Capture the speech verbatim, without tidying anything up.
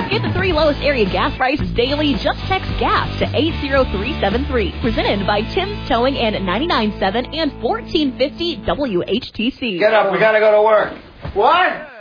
Get the three lowest area gas prices daily. Just text GAS to eight zero three seven three. Presented by Tim's Towing and ninety-nine point seven and fourteen fifty W H T C. Get up, we gotta go to work. What?